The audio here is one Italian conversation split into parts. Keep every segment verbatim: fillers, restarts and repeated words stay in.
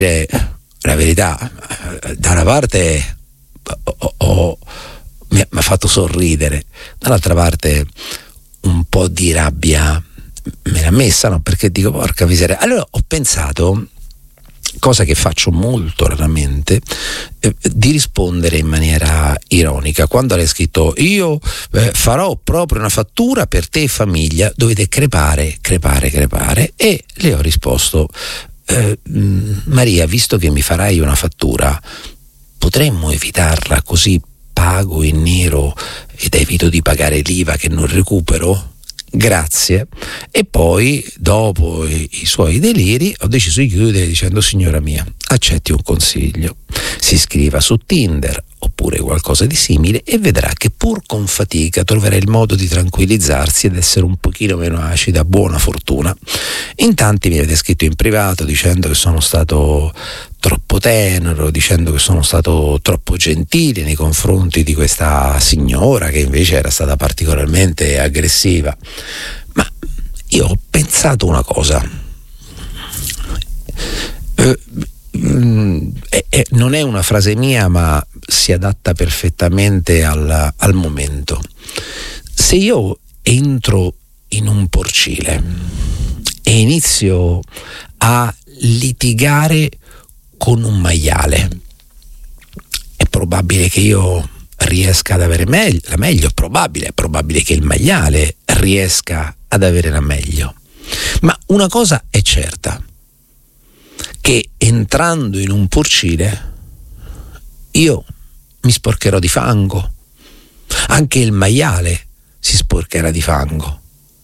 Eh, la verità, da una parte ho, ho, mi ha fatto sorridere, dall'altra parte un po' di rabbia me l'ha messa, no? Perché dico, porca miseria. Allora ho pensato, cosa che faccio molto raramente, eh, di rispondere in maniera ironica. Quando lei ha scritto io eh, farò proprio una fattura per te e famiglia, dovete crepare, crepare, crepare, e le ho risposto eh, Maria, visto che mi farai una fattura, potremmo evitarla, così pago in nero ed evito di pagare l'I V A che non recupero? Grazie. E poi, dopo i, i suoi deliri, ho deciso di chiudere dicendo: signora mia, accetti un consiglio, si iscriva su Tinder oppure qualcosa di simile e vedrà che pur con fatica troverà il modo di tranquillizzarsi ed essere un pochino meno acida. Buona fortuna. In tanti mi avete scritto in privato dicendo che sono stato troppo tenero, dicendo che sono stato troppo gentile nei confronti di questa signora che invece era stata particolarmente aggressiva. Ma io ho pensato una cosa, eh, eh, eh, non è una frase mia, ma si adatta perfettamente al, al momento. Se io entro in un porcile e inizio a litigare con un maiale, è probabile che io riesca ad avere meglio, la meglio, è probabile, è probabile che il maiale riesca ad avere la meglio. Ma una cosa è certa, che entrando in un porcile io mi sporcherò di fango, anche il maiale si sporcherà di fango.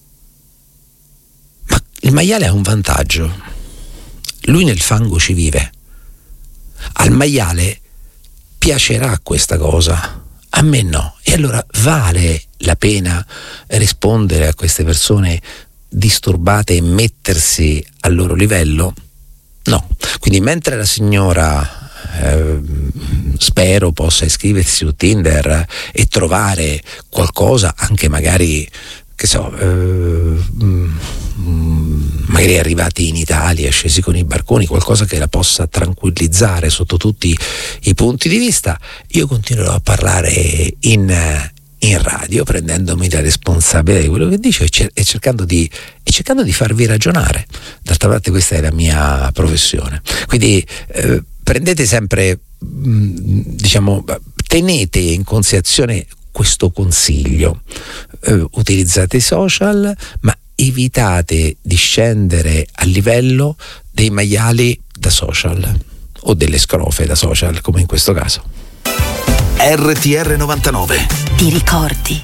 Ma il maiale ha un vantaggio: lui nel fango ci vive. Al maiale piacerà questa cosa, a me no. E allora vale la pena rispondere a queste persone disturbate e mettersi al loro livello? No. Quindi mentre la signora eh, spero possa iscriversi su Tinder e trovare qualcosa, anche magari, che so, eh, magari arrivati in Italia, scesi con i barconi, qualcosa che la possa tranquillizzare sotto tutti i punti di vista, io continuerò a parlare in, in radio, prendendomi la responsabilità di quello che dice e, cer- e, cercando di, e cercando di farvi ragionare. D'altra parte questa è la mia professione. Quindi eh, prendete sempre, mh, diciamo, tenete in considerazione questo consiglio, eh, utilizzate i social, ma evitate di scendere a livello dei maiali da social o delle scrofe da social, come in questo caso. R T R novantanove. Ti ricordi?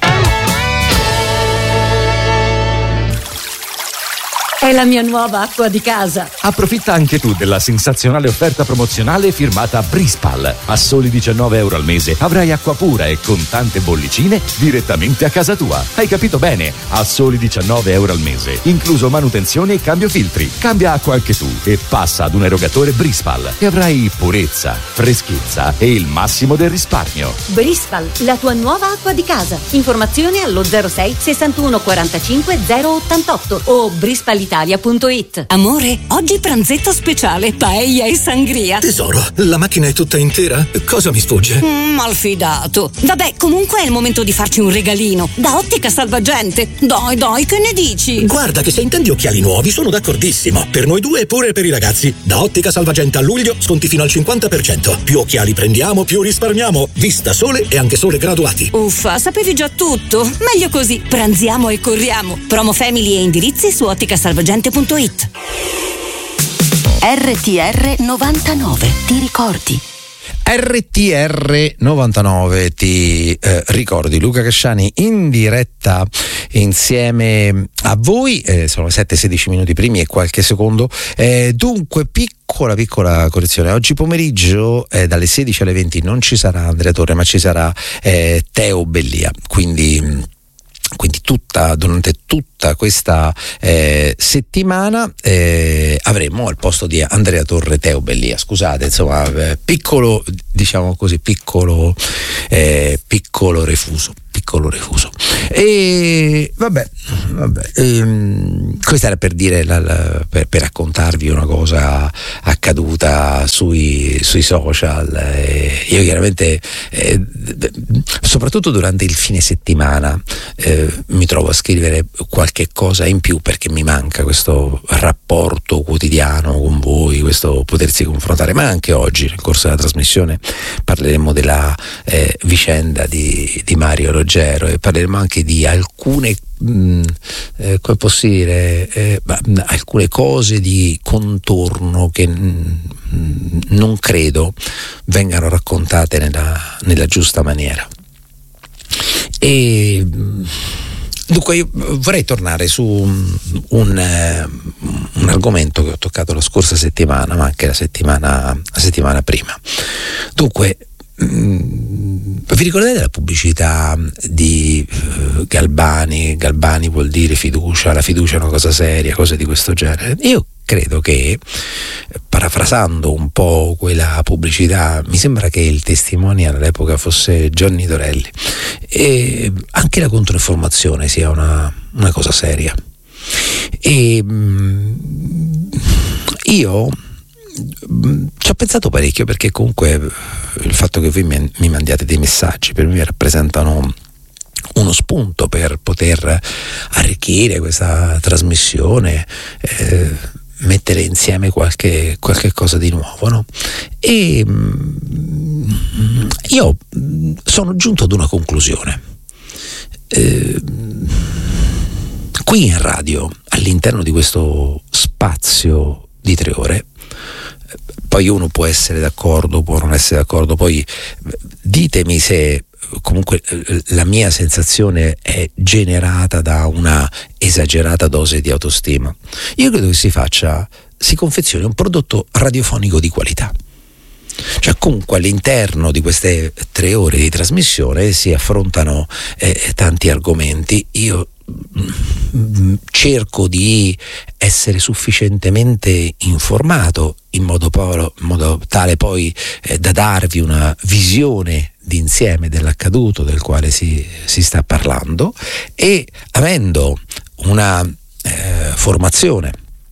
È la mia nuova acqua di casa. Approfitta anche tu della sensazionale offerta promozionale firmata Brispal. A soli diciannove euro al mese avrai acqua pura e con tante bollicine direttamente a casa tua. Hai capito bene? A soli diciannove euro al mese, incluso manutenzione e cambio filtri. Cambia acqua anche tu e passa ad un erogatore Brispal e avrai purezza, freschezza e il massimo del risparmio. Brispal, la tua nuova acqua di casa. Informazioni allo zero sei sessantuno quarantacinque zero ottantotto o brispal italia punto it. Amore, oggi pranzetto speciale, paella e sangria. Tesoro, la macchina è tutta intera? Cosa mi sfugge? Mm, malfidato. Vabbè, comunque è il momento di farci un regalino. Da Ottica Salvagente. Dai, dai, che ne dici? Guarda che se intendi occhiali nuovi sono d'accordissimo. Per noi due e pure per i ragazzi. Da Ottica Salvagente a luglio sconti fino al cinquanta per cento. Più occhiali prendiamo, più risparmiamo. Vista sole e anche sole graduati. Uffa, sapevi già tutto? Meglio così. Pranziamo e corriamo. Promo family e indirizzi su ottica salvagente punto it. R T R novantanove. Ti ricordi? R T R novantanove, ti eh, ricordi? Luca Casciani in diretta insieme a voi, eh, sono le sette e sedici minuti primi e qualche secondo. Eh, dunque, piccola piccola correzione: oggi pomeriggio eh, dalle sedici alle venti non ci sarà Andrea Torre, ma ci sarà eh, Teo Bellia, quindi quindi tutta, durante tutta questa eh, settimana eh, avremo al posto di Andrea Torre Teo Bellia. Scusate, insomma, eh, piccolo, diciamo così, piccolo eh, piccolo refuso, piccolo piccolo refuso. E vabbè, vabbè ehm, questo era per dire la, la, per, per raccontarvi una cosa accaduta sui, sui social. Eh, io chiaramente eh, soprattutto durante il fine settimana eh, mi trovo a scrivere qualche cosa in più, perché mi manca questo rapporto quotidiano con voi, questo potersi confrontare. Ma anche oggi nel corso della trasmissione parleremo della eh, vicenda di, di Mario Roggero, e parleremo anche di alcune mh, eh, come posso dire eh, alcune cose di contorno che mh, non credo vengano raccontate nella, nella giusta maniera. E dunque io vorrei tornare su un, un, un argomento che ho toccato la scorsa settimana, ma anche la settimana, la settimana prima. Dunque, vi ricordate la pubblicità di uh, Galbani? Galbani vuol dire fiducia, la fiducia è una cosa seria, cose di questo genere. Io credo che, parafrasando un po' quella pubblicità, mi sembra che il testimonial all'epoca fosse Johnny Dorelli, e anche la controinformazione sia una, una cosa seria. E um, io ci ho pensato parecchio, perché comunque il fatto che voi mi mandiate dei messaggi per me rappresentano uno spunto per poter arricchire questa trasmissione, eh, mettere insieme qualche, qualche cosa di nuovo, no? E io sono giunto ad una conclusione. Eh, qui in radio, all'interno di questo spazio di tre ore, poi uno può essere d'accordo, può non essere d'accordo, poi ditemi se comunque la mia sensazione è generata da una esagerata dose di autostima. Io credo che si faccia, si confezioni un prodotto radiofonico di qualità. Cioè comunque all'interno di queste tre ore di trasmissione si affrontano eh, tanti argomenti. Io mh, cerco di essere sufficientemente informato in modo, po- in modo tale poi eh, da darvi una visione d'insieme dell'accaduto del quale si, si sta parlando, e avendo una eh, formazione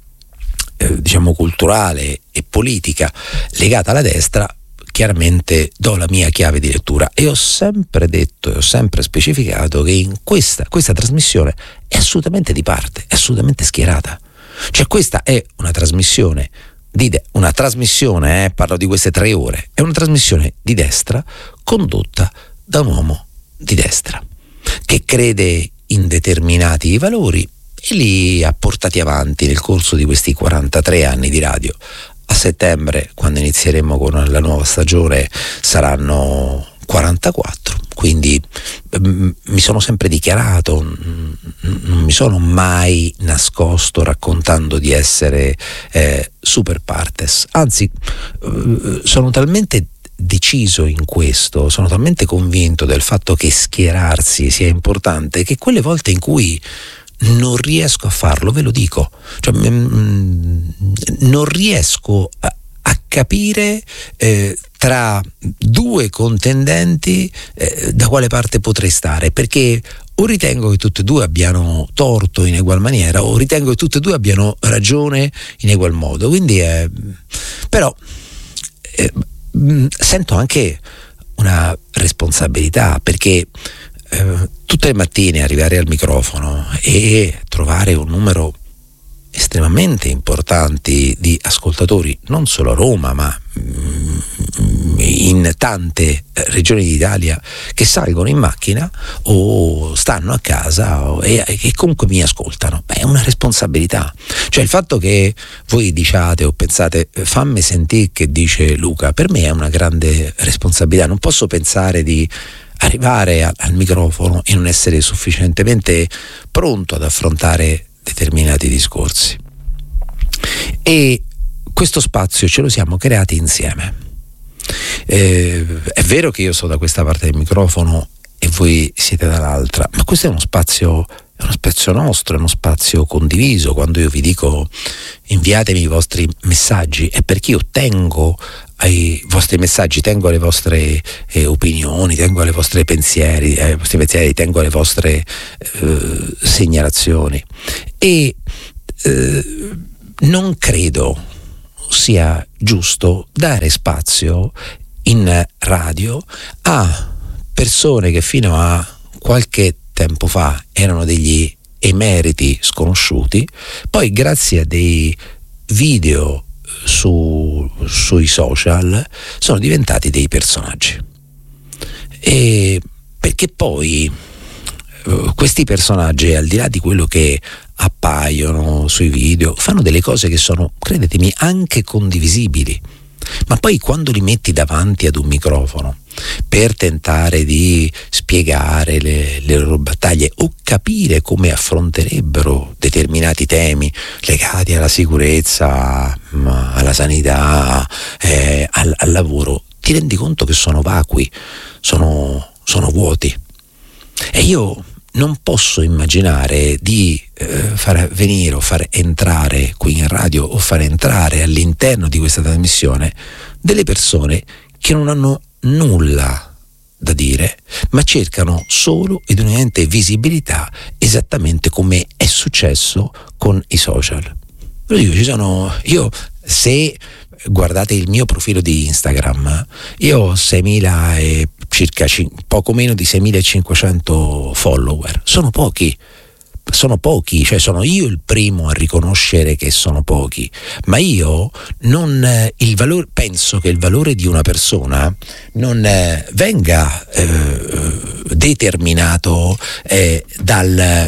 eh, diciamo culturale e politica legata alla destra, chiaramente do la mia chiave di lettura, e ho sempre detto e ho sempre specificato che in questa, questa trasmissione è assolutamente di parte, è assolutamente schierata. Cioè questa è una trasmissione di de- una trasmissione, eh, parlo di queste tre ore, è una trasmissione di destra condotta da un uomo di destra che crede in determinati valori e li ha portati avanti nel corso di questi quarantatré anni di radio. A settembre, quando inizieremo con la nuova stagione, saranno quarantaquattro, quindi mm, mi sono sempre dichiarato, mm, non mi sono mai nascosto raccontando di essere eh, super partes, anzi eh, sono talmente deciso in questo, sono talmente convinto del fatto che schierarsi sia importante, che quelle volte in cui non riesco a farlo, ve lo dico, cioè, mm, non riesco a, a capire eh, tra due contendenti eh, da quale parte potrei stare, perché o ritengo che tutte e due abbiano torto in egual maniera, o ritengo che tutte e due abbiano ragione in egual modo. Quindi eh, però eh, sento anche una responsabilità, perché eh, tutte le mattine arrivare al microfono e trovare un numero estremamente importante di ascoltatori, non solo a Roma ma in tante regioni d'Italia, che salgono in macchina o stanno a casa o, e, e comunque mi ascoltano, è una responsabilità. Cioè il fatto che voi diciate o pensate fammi sentire che dice Luca, per me è una grande responsabilità. Non posso pensare di arrivare a, al microfono e non essere sufficientemente pronto ad affrontare determinati discorsi, e questo spazio ce lo siamo creati insieme. Eh, è vero che io sto da questa parte del microfono e voi siete dall'altra, ma questo è uno spazio, è è uno spazio nostro, è uno spazio condiviso. Quando io vi dico inviatemi i vostri messaggi è perché io tengo ai vostri messaggi, tengo alle vostre eh, opinioni, tengo alle vostre pensieri, ai vostri pensieri, tengo alle vostre eh, segnalazioni, e eh, non credo sia giusto dare spazio in radio a persone che fino a qualche tempo fa erano degli emeriti sconosciuti, poi grazie a dei video su, sui social sono diventati dei personaggi. E perché poi uh, questi personaggi, al di là di quello che appaiono sui video, fanno delle cose che sono, credetemi, anche condivisibili, ma poi quando li metti davanti ad un microfono per tentare di spiegare le, le loro battaglie o capire come affronterebbero determinati temi legati alla sicurezza, alla sanità, eh, al, al lavoro, ti rendi conto che sono vacui, sono, sono vuoti. E io non posso immaginare di eh, far venire o far entrare qui in radio o far entrare all'interno di questa trasmissione delle persone che non hanno nulla da dire, ma cercano solo ed unicamente visibilità, esattamente come è successo con i social. Lo dico, ci sono, io se guardate il mio profilo di Instagram, io ho seimila e circa poco meno di seimilacinquecento follower. Sono pochi, sono pochi, cioè sono io il primo a riconoscere che sono pochi, ma io non il valore, penso che il valore di una persona non eh, venga eh, determinato eh, dal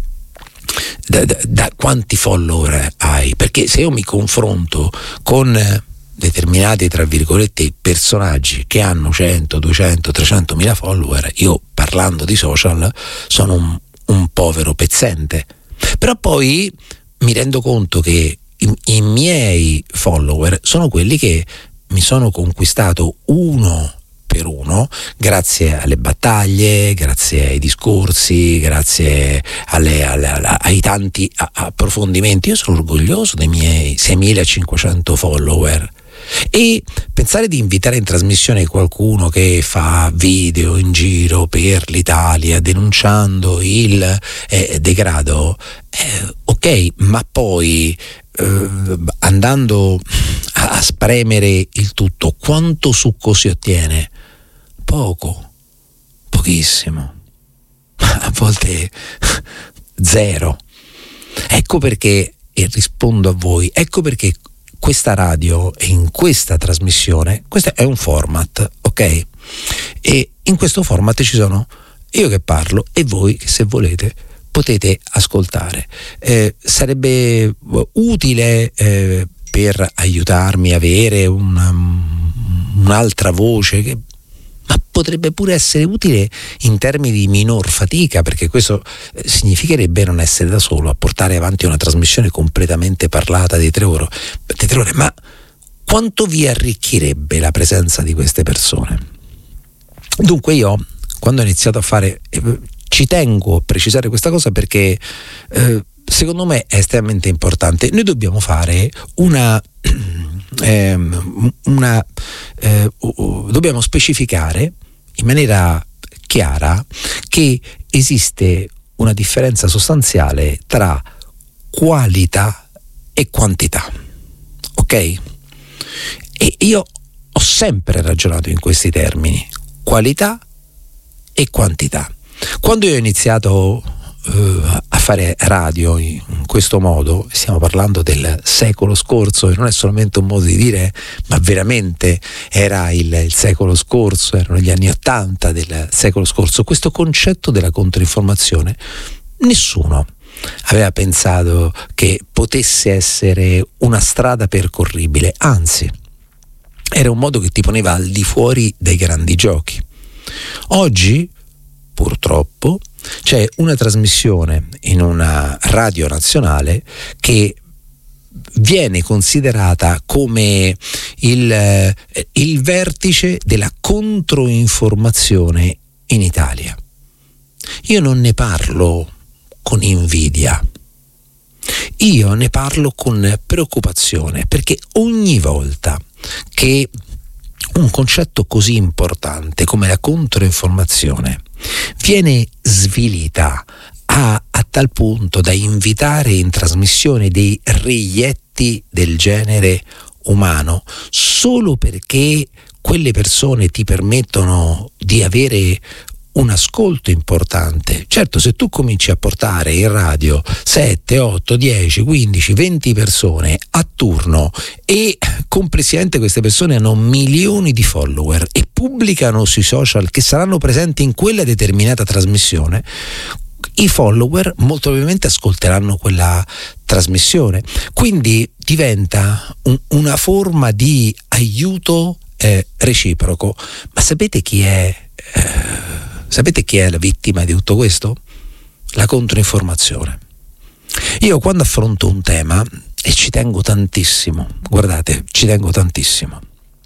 Da, da, da quanti follower hai, perché se io mi confronto con determinati, tra virgolette, personaggi che hanno cento, duecento, trecento mila follower, io parlando di social sono un, un povero pezzente. Però poi mi rendo conto che i, i miei follower sono quelli che mi sono conquistato uno per uno, grazie alle battaglie, grazie ai discorsi, grazie alle, alle, alle, ai tanti approfondimenti. Io sono orgoglioso dei miei seimilacinquecento follower. E pensare di invitare in trasmissione qualcuno che fa video in giro per l'Italia denunciando il eh, degrado, eh, ok, ma poi eh, andando a, a spremere il tutto, quanto succo si ottiene? Poco, pochissimo, a volte zero. Ecco perché, e rispondo a voi, ecco perché questa radio e in questa trasmissione, questo è un format, ok? E in questo format ci sono io che parlo e voi che, se volete, potete ascoltare. Eh, sarebbe utile eh, per aiutarmi a avere una, un'altra voce che, ma potrebbe pure essere utile in termini di minor fatica, perché questo significherebbe non essere da solo a portare avanti una trasmissione completamente parlata di tre ore, di tre ore. Ma quanto vi arricchirebbe la presenza di queste persone? Dunque io, quando ho iniziato a fare, eh, ci tengo a precisare questa cosa perché eh, secondo me è estremamente importante. Noi dobbiamo fare una Eh, una eh, dobbiamo specificare in maniera chiara che esiste una differenza sostanziale tra qualità e quantità, ok? E io ho sempre ragionato in questi termini: qualità e quantità. Quando io ho iniziato a fare radio in questo modo, stiamo parlando del secolo scorso, e non è solamente un modo di dire, ma veramente era il, il secolo scorso, erano gli anni ottanta del secolo scorso. Questo concetto della controinformazione nessuno aveva pensato che potesse essere una strada percorribile, anzi era un modo che ti poneva al di fuori dei grandi giochi. Oggi purtroppo c'è una trasmissione in una radio nazionale che viene considerata come il, il vertice della controinformazione in Italia. Io non ne parlo con invidia, io ne parlo con preoccupazione, perché ogni volta che un concetto così importante come la controinformazione viene svilita a, a tal punto da invitare in trasmissione dei reietti del genere umano, solo perché quelle persone ti permettono di avere un ascolto importante. Certo, se tu cominci a portare in radio sette, otto, dieci, quindici, venti persone a turno e complessivamente queste persone hanno milioni di follower e pubblicano sui social che saranno presenti in quella determinata trasmissione, i follower molto probabilmente ascolteranno quella trasmissione, quindi diventa un, una forma di aiuto eh, reciproco. Ma sapete chi è eh, sapete chi è la vittima di tutto questo? La controinformazione. Io quando affronto un tema, e ci tengo tantissimo, guardate, ci tengo tantissimo,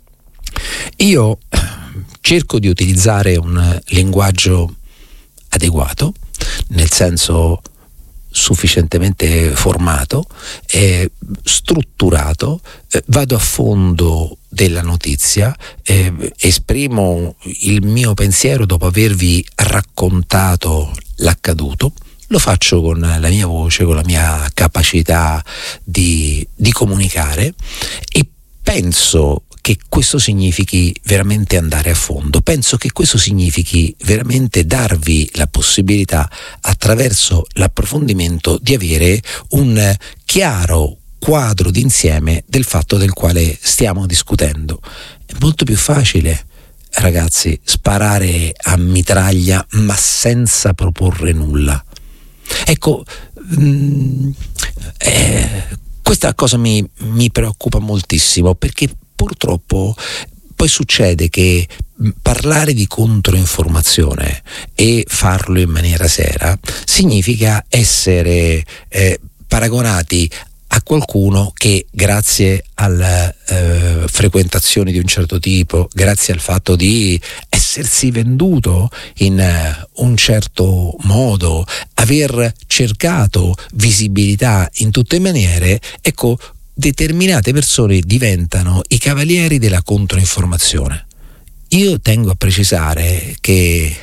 io cerco di utilizzare un linguaggio adeguato, nel senso sufficientemente formato, eh, strutturato, eh, vado a fondo della notizia, eh, esprimo il mio pensiero dopo avervi raccontato l'accaduto, lo faccio con la mia voce, con la mia capacità di, di comunicare, e penso che questo significhi veramente andare a fondo, penso che questo significhi veramente darvi la possibilità, attraverso l'approfondimento, di avere un chiaro quadro d'insieme del fatto del quale stiamo discutendo. È molto più facile, ragazzi, sparare a mitraglia ma senza proporre nulla. Ecco, mh, eh, questa cosa mi, mi preoccupa moltissimo, perché purtroppo poi succede che parlare di controinformazione e farlo in maniera seria significa essere eh, paragonati a qualcuno che, grazie alla eh, frequentazione di un certo tipo, grazie al fatto di essersi venduto in uh, un certo modo, aver cercato visibilità in tutte le maniere, ecco, determinate persone diventano i cavalieri della controinformazione. Io tengo a precisare che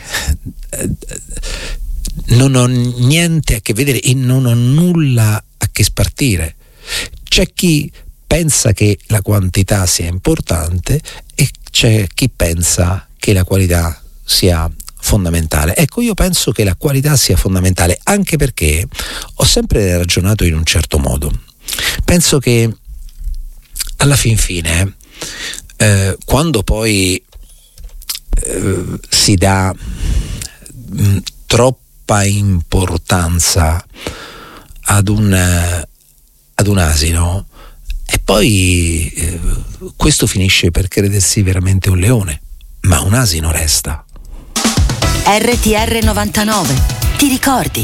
non ho niente a che vedere e non ho nulla a che spartire. C'è chi pensa che la quantità sia importante e c'è chi pensa che la qualità sia fondamentale. Ecco, io penso che la qualità sia fondamentale, anche perché ho sempre ragionato in un certo modo. Penso che alla fin fine, eh, quando poi eh, si dà mh, troppa importanza ad un, eh, ad un asino, e poi eh, questo finisce per credersi veramente un leone, ma un asino resta. R T R novantanove, ti ricordi?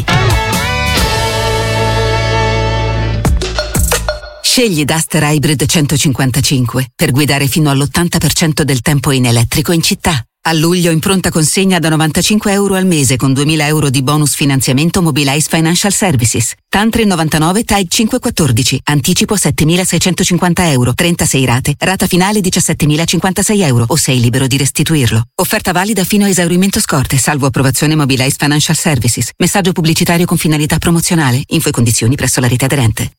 Scegli Duster Hybrid centocinquantacinque per guidare fino all'ottanta per cento del tempo in elettrico in città. A luglio in pronta consegna da novantacinque euro al mese con duemila euro di bonus finanziamento Mobilize Financial Services. Tantri novantanove T A I cinquecentoquattordici. Anticipo settemilaseicentocinquanta euro. trentasei rate. Rata finale diciassettemilacinquantasei euro o sei libero di restituirlo. Offerta valida fino a esaurimento scorte, salvo approvazione Mobilize Financial Services. Messaggio pubblicitario con finalità promozionale. Info e condizioni presso la rete aderente.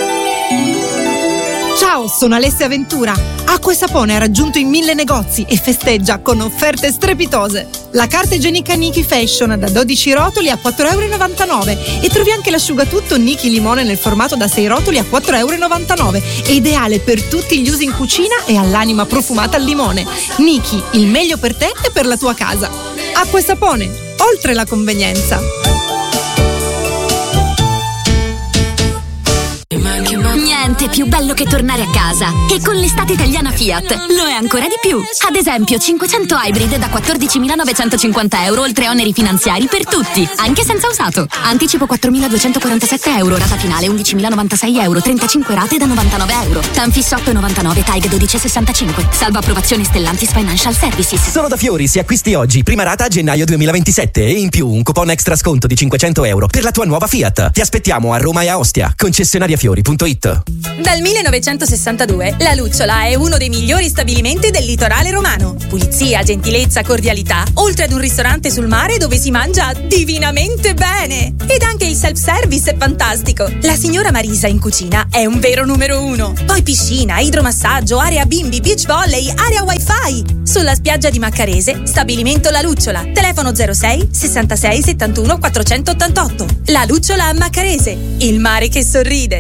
Ciao, sono Alessia Ventura. Acqua e Sapone ha raggiunto i mille negozi e festeggia con offerte strepitose. La carta igienica Niki Fashion da dodici rotoli a quattro euro e novantanove e trovi anche l'asciugatutto Niki Limone nel formato da sei rotoli a quattro euro e novantanove. È ideale per tutti gli usi in cucina e all'anima profumata al limone. Niki, il meglio per te e per la tua casa. Acqua e Sapone, oltre la convenienza. Niente niente più bello che tornare a casa. E con l'estate italiana Fiat lo è ancora di più. Ad esempio cinquecento Hybrid da quattordicimilanovecentocinquanta euro, oltre oneri finanziari per tutti, anche senza usato. Anticipo quattromiladuecentoquarantasette euro, rata finale undicimilanovantasei euro, trentacinque rate da novantanove euro. Tanfis otto virgola novantanove, T A I G dodici virgola sessantacinque. Salvo approvazione Stellantis Financial Services. Solo da Fiori, se acquisti oggi, prima rata a gennaio duemilaventisette e in più un coupon extra sconto di cinquecento euro per la tua nuova Fiat. Ti aspettiamo a Roma e a Ostia. concessionariafiori punto it. Dal millenovecentosessantadue La Lucciola è uno dei migliori stabilimenti del litorale romano. Pulizia, gentilezza, cordialità, oltre ad un ristorante sul mare dove si mangia divinamente bene. Ed anche il self-service è fantastico. La signora Marisa in cucina è un vero numero uno. Poi piscina, idromassaggio, area bimbi, beach volley, area wifi. Sulla spiaggia di Maccarese, stabilimento La Lucciola. Telefono zero sei sessantasei settantuno quattrocentottantotto. La Lucciola a Maccarese, il mare che sorride.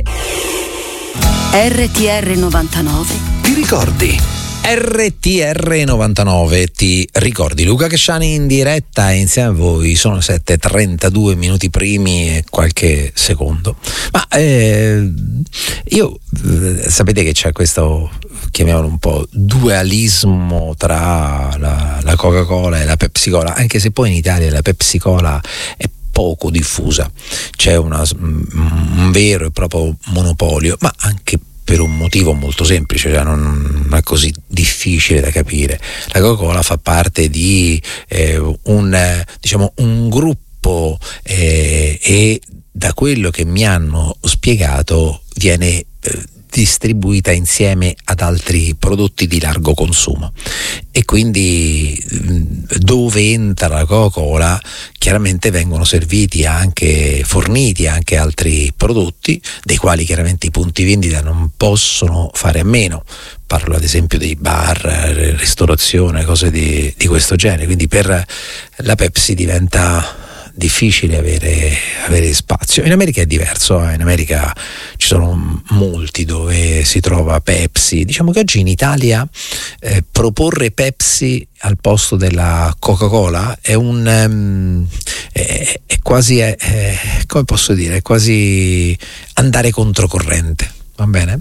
R T R novantanove. Ti ricordi? R T R novantanove, ti ricordi? Luca Casciani in diretta insieme a voi. Sono sette e trentadue minuti primi e qualche secondo. Ma eh, io eh, sapete che c'è questo, chiamiamolo un po', dualismo tra la, la Coca-Cola e la Pepsi Cola, anche se poi in Italia la Pepsi Cola è poco diffusa, c'è una, un vero e proprio monopolio, ma anche per un motivo molto semplice, cioè non è così difficile da capire. La Coca-Cola fa parte di eh, un, diciamo, un gruppo eh, e da quello che mi hanno spiegato viene eh, distribuita insieme ad altri prodotti di largo consumo, e quindi dove entra la Coca-Cola chiaramente vengono serviti anche, forniti anche altri prodotti, dei quali chiaramente i punti vendita non possono fare a meno. Parlo ad esempio di bar, ristorazione, cose di, di questo genere. Quindi per la Pepsi diventa difficile avere, avere spazio. In America è diverso, eh? In America ci sono molti dove si trova Pepsi. Diciamo che oggi in Italia eh, proporre Pepsi al posto della Coca-Cola è un um, è, è quasi è, è, come posso dire, è quasi andare controcorrente, va bene?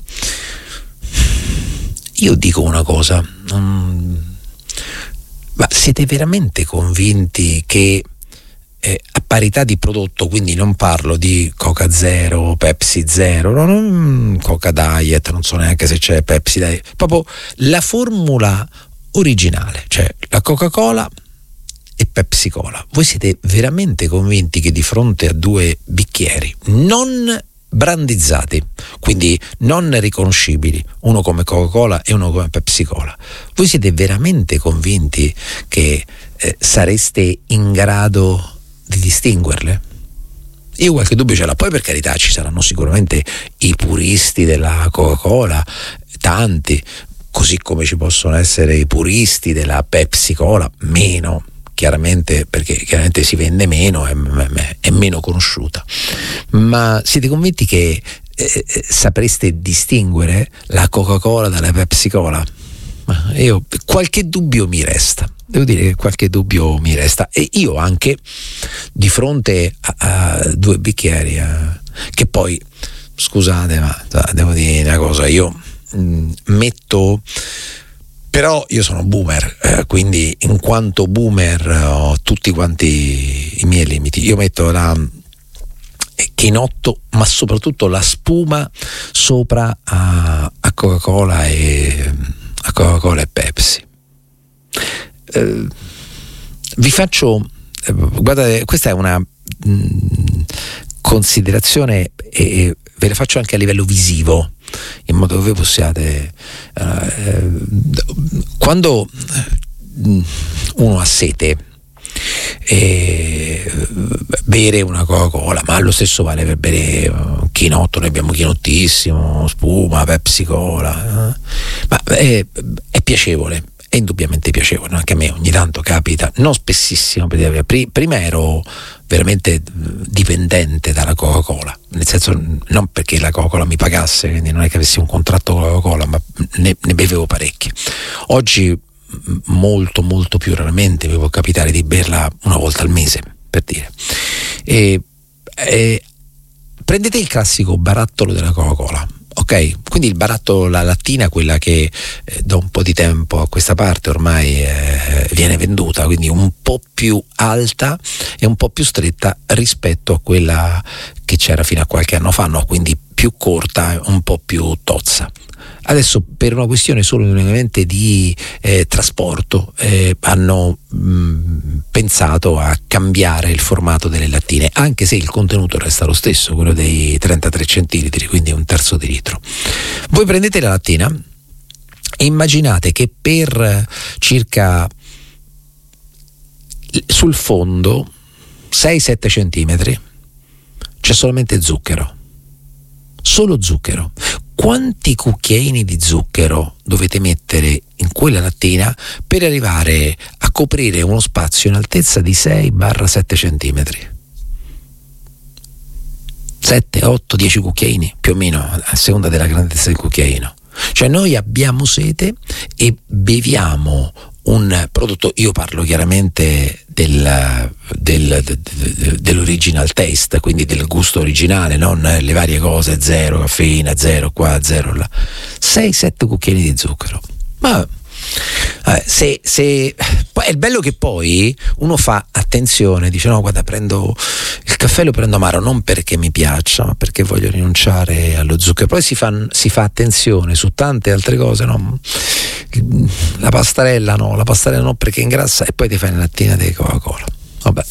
Io dico una cosa, um, ma siete veramente convinti che Eh, a parità di prodotto, quindi non parlo di Coca Zero, Pepsi Zero, no, non Coca Diet, non so neanche se c'è Pepsi Diet, proprio la formula originale, cioè la Coca-Cola e Pepsi Cola. Voi siete veramente convinti che di fronte a due bicchieri non brandizzati, quindi non riconoscibili, uno come Coca-Cola e uno come Pepsi Cola, voi siete veramente convinti che eh, sareste in grado di distinguerle? Io qualche dubbio ce l'ho. Poi per carità ci saranno sicuramente i puristi della Coca-Cola, tanti, così come ci possono essere i puristi della Pepsi Cola, meno chiaramente, perché chiaramente si vende meno, è, è meno conosciuta. Ma siete convinti che eh, sapreste distinguere la Coca-Cola dalla Pepsi Cola? Ma io qualche dubbio mi resta. Devo dire che qualche dubbio mi resta, e io anche di fronte a, a due bicchieri eh, che poi, scusate, ma devo dire una cosa, io mh, metto, però io sono boomer, eh, quindi in quanto boomer ho tutti quanti i miei limiti. Io metto la chinotto, ma soprattutto la spuma sopra a, a Coca-Cola e a Coca-Cola e Pepsi. Uh, vi faccio eh, guardate, questa è una mh, considerazione e, e ve la faccio anche a livello visivo, in modo che voi possiate uh, eh, quando uh, uno ha sete e bere una Coca-Cola, ma lo stesso vale per bere un chinotto, noi abbiamo chinottissimo, spuma, Pepsi Cola, eh? ma è, è piacevole, è indubbiamente piacevole, anche a me ogni tanto capita, non spessissimo, perché prima ero veramente dipendente dalla Coca-Cola, nel senso, non perché la Coca-Cola mi pagasse, quindi non è che avessi un contratto con la Coca-Cola, ma ne, ne bevevo parecchie. Oggi molto molto più raramente mi può capitare di berla una volta al mese, per dire. E, e prendete il classico barattolo della Coca-Cola, ok? Quindi il baratto, la lattina, quella che eh, da un po' di tempo a questa parte ormai eh, viene venduta, quindi un po' più alta e un po' più stretta rispetto a quella che c'era fino a qualche anno fa, no? Quindi più corta, un po' più tozza. Adesso, per una questione solo unicamente di eh, trasporto, eh, hanno mh, pensato a cambiare il formato delle lattine, anche se il contenuto resta lo stesso, quello dei trentatré centilitri, quindi un terzo di litro. Voi prendete la lattina e immaginate che per circa sul fondo sei sette centimetri c'è solamente zucchero, solo zucchero. Quanti cucchiaini di zucchero dovete mettere in quella lattina per arrivare a coprire uno spazio in altezza di sei sette centimetri? sette, otto, dieci cucchiaini più o meno, a seconda della grandezza del cucchiaino. Cioè noi abbiamo sete e beviamo un prodotto, io parlo chiaramente del, del, del, dell'original taste, quindi del gusto originale, non le varie cose, zero caffeina, zero qua, zero là, sei sette cucchiaini di zucchero. Ma eh, se, se poi è il bello che poi uno fa attenzione, dice no guarda, prendo il caffè, lo prendo amaro non perché mi piaccia, ma perché voglio rinunciare allo zucchero. Poi si fa, si fa attenzione su tante altre cose, no? La pastarella no, la pastarella no perché ingrassa, e poi ti fai una lattina di Coca-Cola. Vabbè.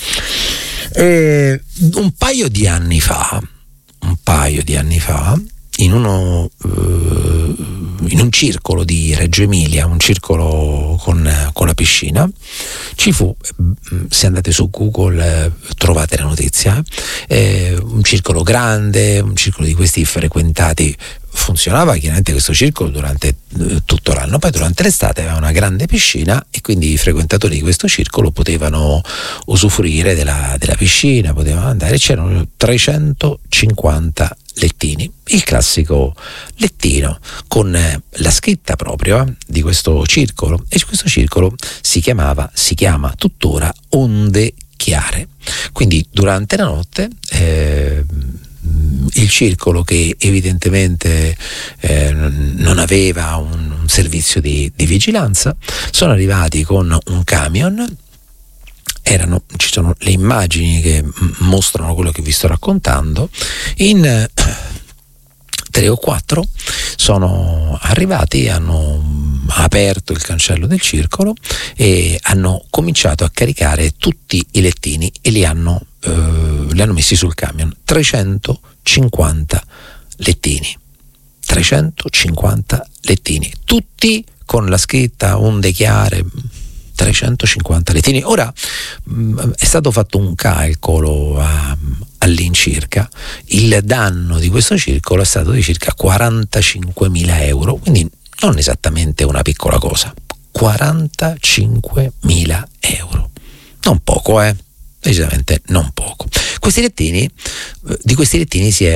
E un paio di anni fa, un paio di anni fa, in uno uh, in un circolo di Reggio Emilia, un circolo con, con la piscina, ci fu, se andate su Google eh, trovate la notizia, eh, un circolo grande, un circolo di questi frequentati. Funzionava chiaramente questo circolo durante eh, tutto l'anno, poi durante l'estate aveva una grande piscina e quindi i frequentatori di questo circolo potevano usufruire della, della piscina, potevano andare, c'erano trecentocinquanta lettini, il classico lettino con eh, la scritta proprio eh, di questo circolo, e questo circolo si chiamava, si chiama tuttora Onde Chiare. Quindi durante la notte eh, il circolo, che evidentemente eh, non aveva un, un servizio di, di vigilanza, sono arrivati con un camion. Erano, ci sono le immagini che mostrano quello che vi sto raccontando. In eh, tre o quattro sono arrivati, hanno aperto il cancello del circolo e hanno cominciato a caricare tutti i lettini e li hanno, eh, li hanno messi sul camion. trecentocinquanta lettini, trecentocinquanta lettini, tutti con la scritta Onde Chiare. trecentocinquanta lettini. Ora mh, è stato fatto un calcolo a, all'incirca, il danno di questo circolo è stato di circa quarantacinquemila euro, quindi non esattamente una piccola cosa, quarantacinquemila euro, non poco, eh decisamente non poco. Questi lettini, di questi lettini si, è,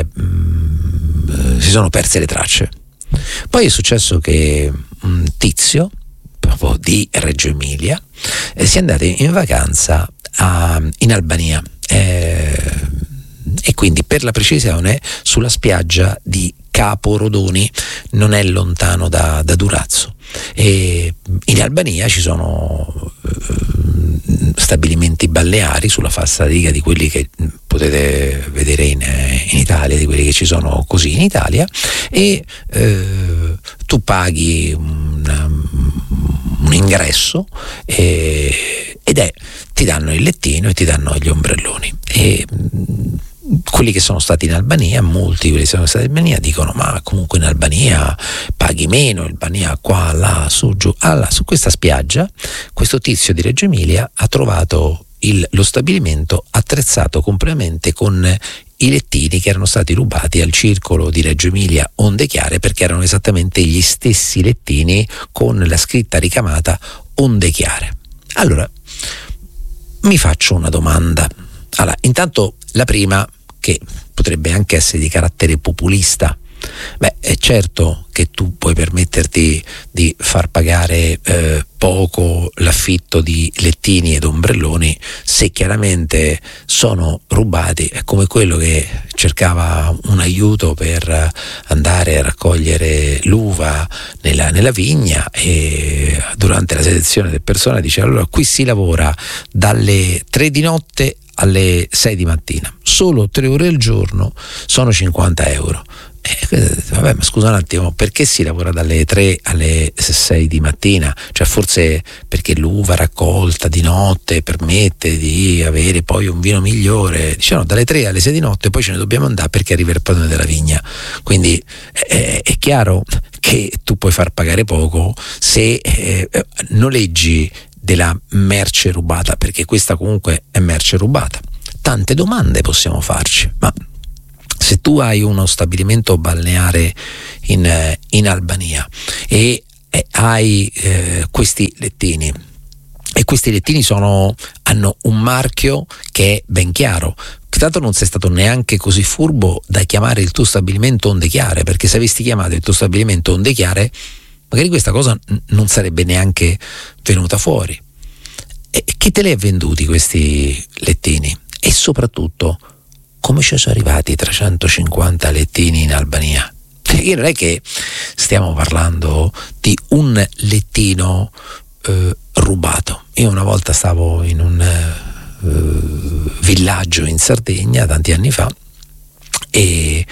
mh, si sono perse le tracce. Poi è successo che un tizio proprio di Reggio Emilia eh, si è andato in vacanza a, in Albania eh, e quindi, per la precisione, sulla spiaggia di Capo Rodoni, non è lontano da, da Durazzo. E in Albania ci sono eh, stabilimenti balneari sulla falsariga di quelli che potete vedere in, in Italia, di quelli che ci sono così in Italia, e eh, tu paghi una, un ingresso e, ed è ti danno il lettino e ti danno gli ombrelloni. E quelli che sono stati in Albania, molti quelli che sono stati in Albania dicono ma comunque in Albania paghi meno, in Albania qua, là, su, giù. Allora, su questa spiaggia questo tizio di Reggio Emilia ha trovato il, lo stabilimento attrezzato completamente con i lettini che erano stati rubati al circolo di Reggio Emilia Onde Chiare, perché erano esattamente gli stessi lettini con la scritta ricamata Onde Chiare. Allora mi faccio una domanda. Allora, intanto la prima, che potrebbe anche essere di carattere populista, Beh, è certo che tu puoi permetterti di far pagare eh, poco l'affitto di lettini ed ombrelloni se chiaramente sono rubati. È come quello che cercava un aiuto per andare a raccogliere l'uva nella, nella vigna, e durante la selezione del personale dice: allora qui si lavora dalle tre di notte alle sei di mattina, solo tre ore al giorno, sono cinquanta euro. Eh, vabbè, ma scusa un attimo, perché si lavora dalle tre alle sei di mattina? Cioè forse perché l'uva raccolta di notte permette di avere poi un vino migliore. Diciamo dalle tre alle sei di notte, poi ce ne dobbiamo andare perché arriva il padrone della vigna. Quindi eh, è chiaro che tu puoi far pagare poco se eh, noleggi della merce rubata, perché questa comunque è merce rubata. Tante domande possiamo farci, ma se tu hai uno stabilimento balneare in, in Albania e, e hai eh, questi lettini, e questi lettini sono, hanno un marchio che è ben chiaro, tanto non sei stato neanche così furbo da chiamare il tuo stabilimento Onde Chiare, perché se avessi chiamato il tuo stabilimento Onde Chiare magari questa cosa n- non sarebbe neanche venuta fuori. E chi te li ha venduti questi lettini? E soprattutto, come ci sono arrivati trecentocinquanta lettini in Albania? Io non è che stiamo parlando di un lettino eh, rubato. Io una volta stavo in un eh, villaggio in Sardegna tanti anni fa e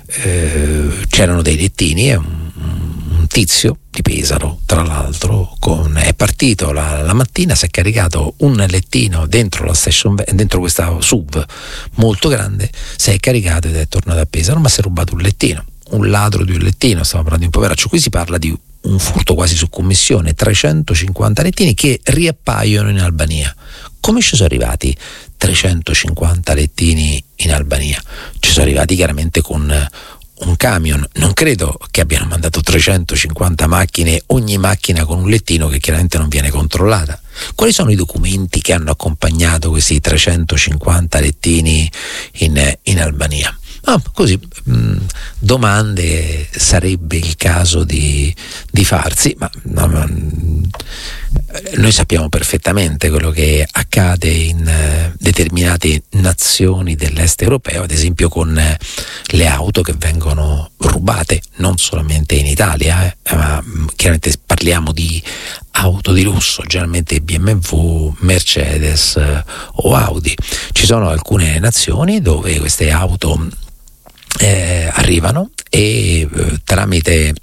eh, c'erano dei lettini e un, un tizio di Pesaro, tra l'altro, con, è partito la, la mattina, si è caricato un lettino dentro la station, dentro questa S U V molto grande, si è caricato ed è tornato a Pesaro, ma si è rubato un lettino, un ladro di un lettino. Stiamo parlando di un poveraccio. Qui si parla di un furto quasi su commissione, trecentocinquanta lettini che riappaiono in Albania. Come ci sono arrivati trecentocinquanta lettini in Albania? Ci sono arrivati chiaramente con un camion. Non credo che abbiano mandato trecentocinquanta macchine, ogni macchina con un lettino che chiaramente non viene controllata. Quali sono i documenti che hanno accompagnato questi trecentocinquanta lettini in, in Albania? Ah, così mh, domande sarebbe il caso di, di farsi, ma no, mh, noi sappiamo perfettamente quello che accade in uh, determinate nazioni dell'est europeo, ad esempio con uh, le auto che vengono rubate, non solamente in Italia, eh, ma mh, chiaramente parliamo di auto di lusso, generalmente B M W, Mercedes uh, o Audi. Ci sono alcune nazioni dove queste auto Eh, arrivano e eh, tramite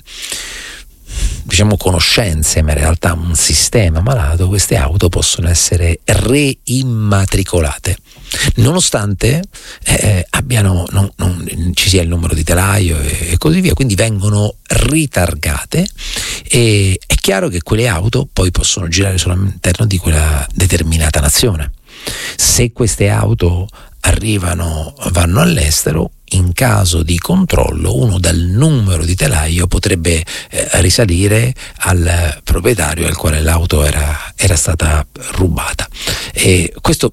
diciamo conoscenze, ma in realtà un sistema malato, queste auto possono essere reimmatricolate nonostante eh, abbiano non, non ci sia il numero di telaio e, e così via, quindi vengono ritargate e è chiaro che quelle auto poi possono girare solo all'interno di quella determinata nazione. Se queste auto arrivano, vanno all'estero, in caso di controllo uno dal numero di telaio potrebbe eh, risalire al proprietario al quale l'auto era, era stata rubata, e questo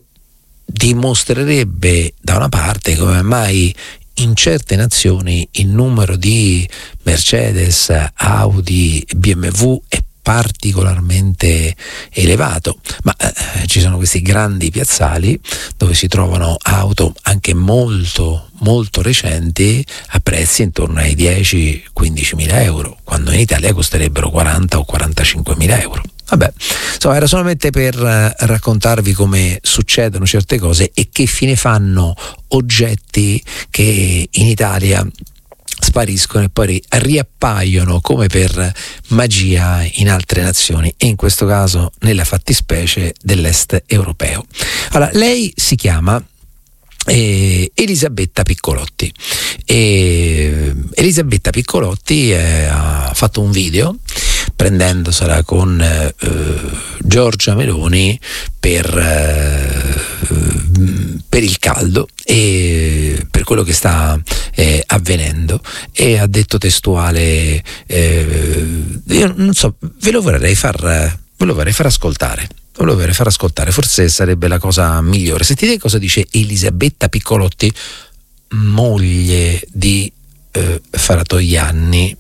dimostrerebbe da una parte come mai in certe nazioni il numero di Mercedes, Audi, B M W è particolarmente elevato, ma eh, ci sono questi grandi piazzali dove si trovano auto anche molto molto recenti a prezzi intorno ai dieci quindici mila euro, quando in Italia costerebbero quaranta o quarantacinque mila euro. Vabbè, insomma, era solamente per eh, raccontarvi come succedono certe cose e che fine fanno oggetti che in Italia spariscono e poi riappaiono come per magia in altre nazioni, e in questo caso nella fattispecie dell'est europeo. Allora, lei si chiama eh, Elisabetta Piccolotti e Elisabetta Piccolotti eh, ha fatto un video prendendosela con eh, Giorgia Meloni per, eh, per il caldo e per quello che sta eh, avvenendo, e ha detto testuale eh, io non so, ve lo vorrei far ve lo vorrei far ascoltare ve lo vorrei far ascoltare forse sarebbe la cosa migliore. Sentite cosa dice Elisabetta Piccolotti, moglie di eh, Fratoianni.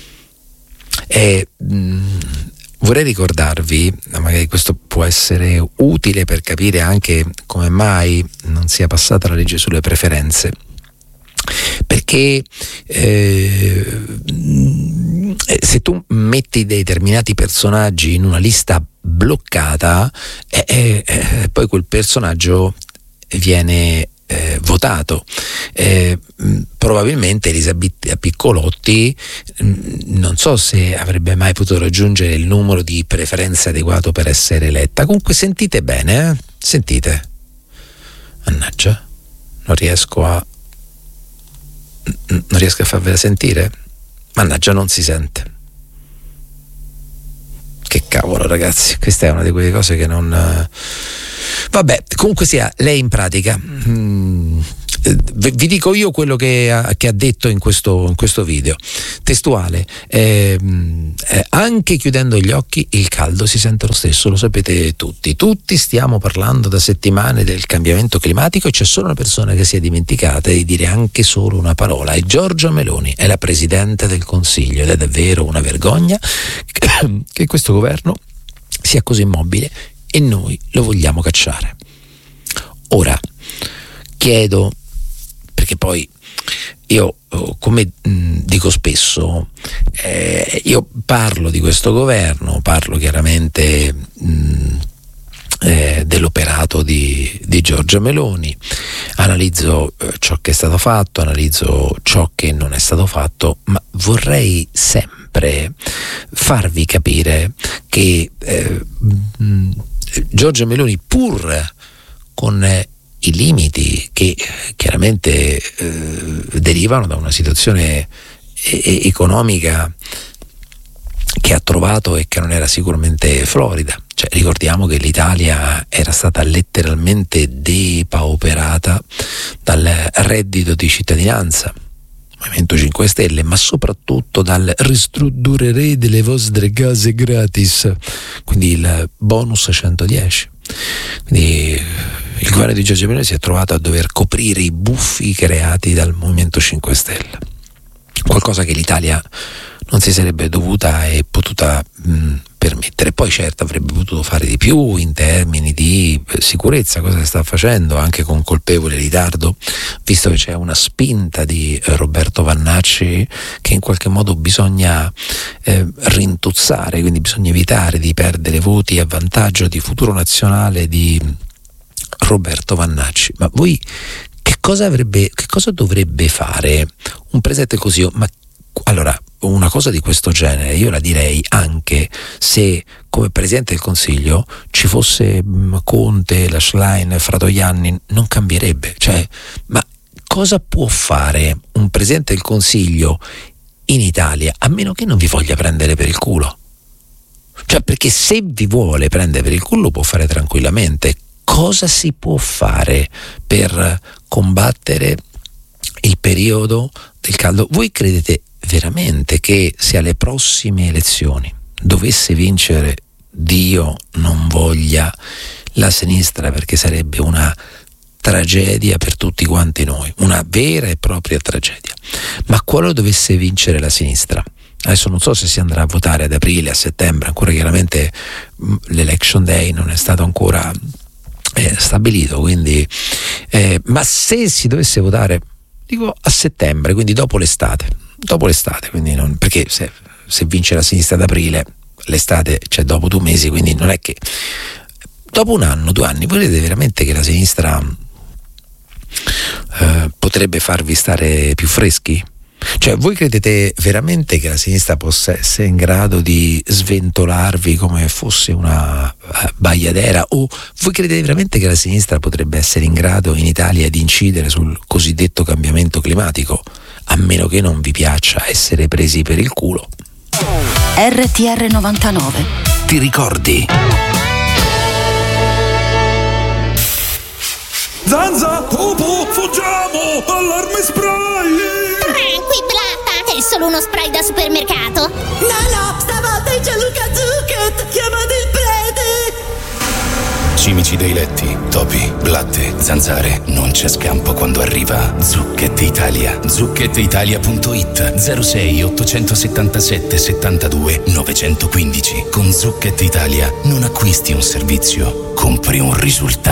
E mh, vorrei ricordarvi, magari questo può essere utile per capire anche come mai non sia passata la legge sulle preferenze, perché eh, se tu metti determinati personaggi in una lista bloccata, eh, eh, eh, poi quel personaggio viene eh, votato. Eh, probabilmente Elisabetta Piccolotti mh, non so se avrebbe mai potuto raggiungere il numero di preferenze adeguato per essere eletta. Comunque sentite bene, eh? Sentite. Mannaggia, non riesco a non riesco a farvela sentire. Mannaggia, non si sente. Che cavolo, ragazzi, questa è una di quelle cose che non... Vabbè, comunque sia, lei in pratica mm, vi dico io quello che ha, che ha detto in questo, in questo video testuale. eh, eh, anche chiudendo gli occhi il caldo si sente lo stesso, lo sapete tutti tutti stiamo parlando da settimane del cambiamento climatico e c'è solo una persona che si è dimenticata di dire anche solo una parola, e Giorgia Meloni è la Presidente del Consiglio, ed è davvero una vergogna che questo governo sia così immobile e noi lo vogliamo cacciare. Ora chiedo, perché poi io, come mh, dico spesso, eh, io parlo di questo governo, parlo chiaramente mh, eh, dell'operato di, di Giorgia Meloni, analizzo eh, ciò che è stato fatto, analizzo ciò che non è stato fatto, ma vorrei sempre farvi capire che eh, mh, Giorgia Meloni, pur con eh, i limiti che chiaramente eh, derivano da una situazione e- economica che ha trovato e che non era sicuramente florida, cioè ricordiamo che l'Italia era stata letteralmente depauperata dal reddito di cittadinanza, Movimento cinque Stelle, ma soprattutto dal ristrutturerei delle vostre case gratis, quindi il bonus centodieci. Quindi il governo di Giorgia Meloni si è trovato a dover coprire i buffi creati dal Movimento cinque Stelle, qualcosa che l'Italia non si sarebbe dovuta e potuta mh, permettere. Poi certo avrebbe potuto fare di più in termini di sicurezza, cosa che sta facendo anche con colpevole ritardo, visto che c'è una spinta di eh, Roberto Vannacci che in qualche modo bisogna eh, rintuzzare, quindi bisogna evitare di perdere voti a vantaggio di Futuro Nazionale di Roberto Vannacci. Ma voi che cosa avrebbe, che cosa dovrebbe fare un presidente così? Ma allora, una cosa di questo genere io la direi anche se come Presidente del Consiglio ci fosse mh, Conte, la Schlein, Fratoianni, non cambierebbe. Cioè, ma cosa può fare un Presidente del Consiglio in Italia a meno che non vi voglia prendere per il culo? Cioè, perché se vi vuole prendere per il culo lo può fare tranquillamente. Cosa si può fare per combattere il periodo del caldo? Voi credete veramente che se alle prossime elezioni dovesse vincere, Dio non voglia, la sinistra, perché sarebbe una tragedia per tutti quanti noi, una vera e propria tragedia, ma qualora dovesse vincere la sinistra, adesso non so se si andrà a votare ad aprile, a settembre, ancora chiaramente l'election day non è stato ancora eh, stabilito, quindi eh, ma se si dovesse votare, dico a settembre, quindi dopo l'estate, dopo l'estate, quindi non, perché se, se vince la sinistra ad aprile, l'estate c'è cioè dopo due mesi, quindi non è che dopo un anno, due anni, volete veramente che la sinistra eh, potrebbe farvi stare più freschi? Cioè, voi credete veramente che la sinistra possa essere in grado di sventolarvi come fosse una uh, bagliadera? O voi credete veramente che la sinistra potrebbe essere in grado in Italia di incidere sul cosiddetto cambiamento climatico, a meno che non vi piaccia essere presi per il culo? R T R novantanove. Ti ricordi? Zanza, Pupu, fuggiamo! Allarme spray! Tranquillata, è solo uno spray da supermercato. No, no, stavolta è Gianluca Zucchet! Chiamate il prete! cimici dei letti, topi, blatte, zanzare. Non c'è scampo quando arriva Zucchette Italia. zucchette italia punto it zero sei ottocentosettantasette settantadue novecentoquindici. Con Zucchette Italia non acquisti un servizio, compri un risultato.